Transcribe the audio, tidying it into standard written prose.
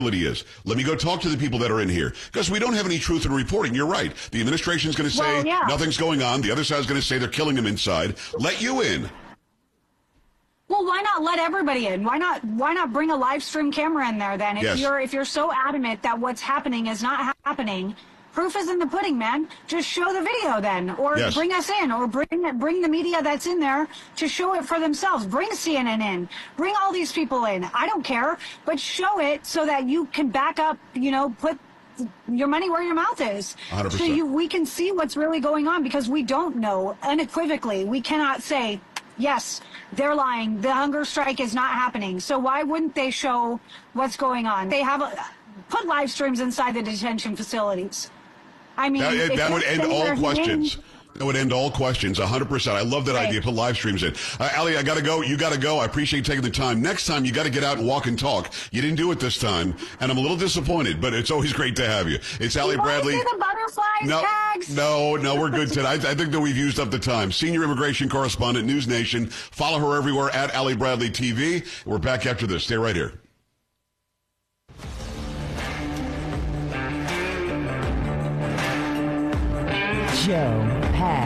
is. Let me go talk to the people that are in here because we don't have any truth in reporting. You're right. The administration's going to say nothing's going on. The other side's going to say they're killing them inside. Let you in. Well, why not let everybody in? Why not bring a live stream camera in there then? If you're so adamant that what's happening is not happening, proof is in the pudding, man. Just show the video then, or bring us in, or bring the media that's in there to show it for themselves. Bring CNN in, bring all these people in. I don't care, but show it so that you can back up. Put your money where your mouth is. 100%. So we can see what's really going on, because we don't know unequivocally. We cannot say, yes, they're lying. The hunger strike is not happening. So why wouldn't they show what's going on? They have put live streams inside the detention facilities. I mean, that would end all questions. That would end all questions, 100%. I love that idea. Put live streams in. Allie, I got to go. You got to go. I appreciate you taking the time. Next time, you got to get out and walk and talk. You didn't do it this time, and I'm a little disappointed, but it's always great to have you. It's Allie Bradley. See the butterflies tags? No, we're good today. I think that we've used up the time. Senior immigration correspondent, News Nation. Follow her everywhere at Allie Bradley TV. We're back after this. Stay right here. Joe Pags.